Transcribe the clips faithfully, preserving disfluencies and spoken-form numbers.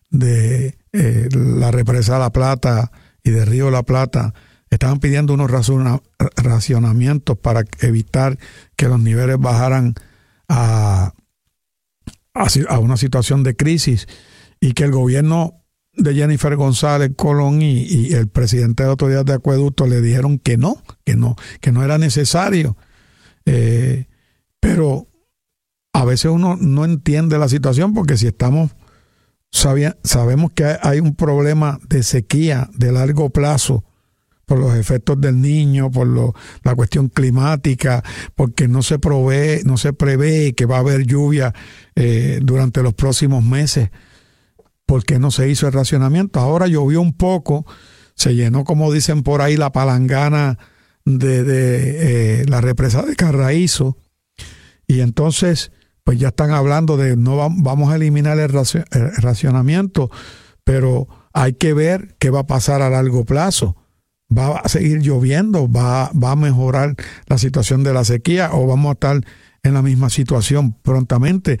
de eh, la represa La Plata y de Río La Plata estaban pidiendo unos razona, racionamientos para evitar que los niveles bajaran a, a, a una situación de crisis, y que el gobierno de Jennifer González Colón y, y el presidente de la Autoridad de Acueducto le dijeron que no, que no, que no era necesario. Eh, pero a veces uno no entiende la situación, porque si estamos sabía, sabemos que hay un problema de sequía de largo plazo por los efectos del Niño, por lo, la cuestión climática, porque no se provee, no se prevé que va a haber lluvia eh, durante los próximos meses. ¿Por qué no se hizo el racionamiento? Ahora llovió un poco, se llenó, como dicen por ahí, la palangana de, de eh, la represa de Carraízo, y entonces pues ya están hablando de no va, vamos a eliminar el, racio, el racionamiento, pero hay que ver qué va a pasar a largo plazo. ¿Va a seguir lloviendo? ¿Va, va a mejorar la situación de la sequía, o vamos a estar en la misma situación prontamente?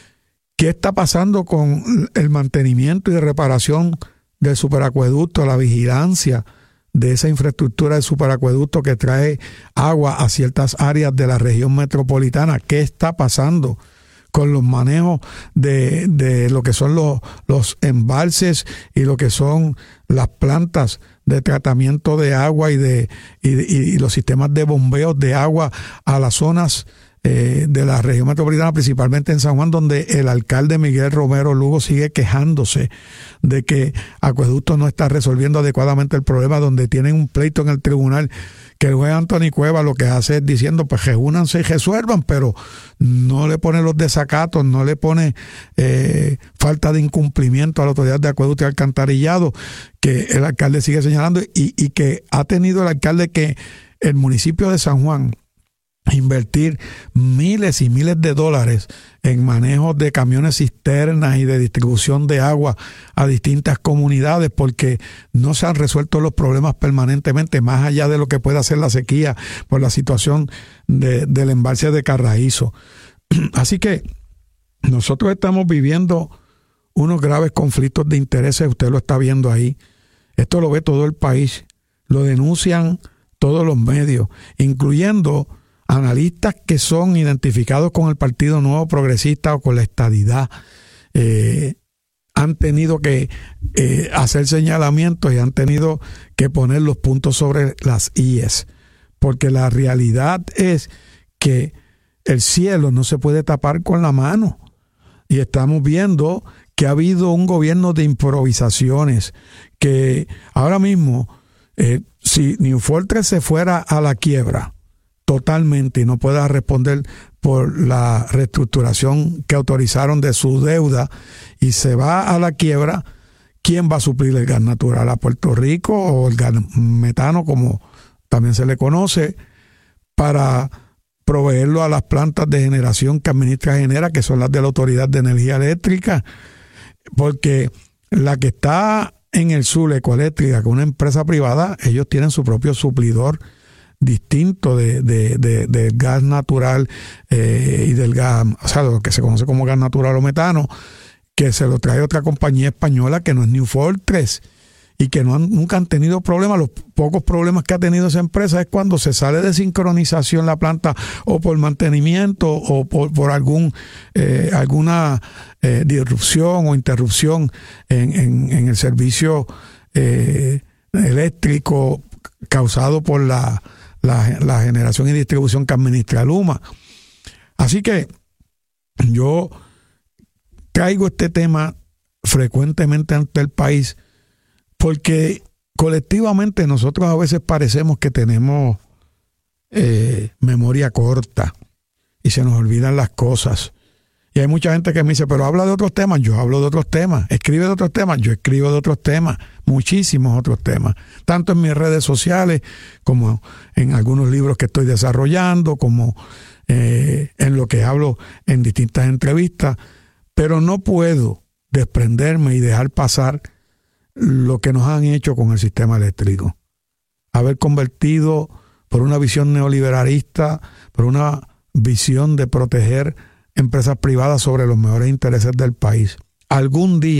¿Qué está pasando con el mantenimiento y reparación del superacueducto, la vigilancia de esa infraestructura del superacueducto que trae agua a ciertas áreas de la región metropolitana? ¿Qué está pasando con los manejos de, de lo que son los, los embalses y lo que son las plantas de tratamiento de agua y de y, y los sistemas de bombeo de agua a las zonas eh, de la región metropolitana, principalmente en San Juan, donde el alcalde Miguel Romero Lugo sigue quejándose de que Acueducto no está resolviendo adecuadamente el problema, donde tienen un pleito en el tribunal que el juez Anthony Cueva lo que hace es diciendo, pues reúnanse y resuelvan, pero no le pone los desacatos, no le pone eh, falta de incumplimiento a la Autoridad de Acueducto y Alcantarillado, que el alcalde sigue señalando, y, y que ha tenido el alcalde que el municipio de San Juan invertir miles y miles de dólares en manejos de camiones cisternas y de distribución de agua a distintas comunidades, porque no se han resuelto los problemas permanentemente, más allá de lo que pueda hacer la sequía por la situación de, del embalse de Carraízo. Así que nosotros estamos viviendo unos graves conflictos de intereses, usted lo está viendo ahí. Esto lo ve todo el país, lo denuncian todos los medios, incluyendo analistas que son identificados con el Partido Nuevo Progresista o con la estadidad. Eh, han tenido que eh, hacer señalamientos y han tenido que poner los puntos sobre las íes, porque la realidad es que el cielo no se puede tapar con la mano, y estamos viendo que ha habido un gobierno de improvisaciones, que ahora mismo eh, si New Fortress se fuera a la quiebra totalmente y no pueda responder por la reestructuración que autorizaron de su deuda y se va a la quiebra, ¿quién va a suplir el gas natural? ¿A Puerto Rico, o el gas metano, como también se le conoce, para proveerlo a las plantas de generación que administra Genera, que son las de la Autoridad de Energía Eléctrica? Porque la que está en el sur, Ecoeléctrica, que es una empresa privada, ellos tienen su propio suplidor distinto de, de, de, del gas natural eh, y del gas, o sea, lo que se conoce como gas natural o metano, que se lo trae otra compañía española que no es New Fortress, y que no han, nunca han tenido problemas. Los pocos problemas que ha tenido esa empresa es cuando se sale de sincronización la planta, o por mantenimiento, o por, por algún eh, alguna eh, disrupción o interrupción en, en, en el servicio eh, eléctrico causado por la La, la generación y distribución que administra Luma. Así que yo traigo este tema frecuentemente ante el país, porque colectivamente nosotros a veces parecemos que tenemos eh, memoria corta y se nos olvidan las cosas. Y hay mucha gente que me dice, pero habla de otros temas. Yo hablo de otros temas. Escribe de otros temas. Yo escribo de otros temas. Muchísimos otros temas. Tanto en mis redes sociales, como en algunos libros que estoy desarrollando, como eh, en lo que hablo en distintas entrevistas. Pero no puedo desprenderme y dejar pasar lo que nos han hecho con el sistema eléctrico. Haber convertido por una visión neoliberalista, por una visión de proteger empresas privadas sobre los mejores intereses del país. Algún día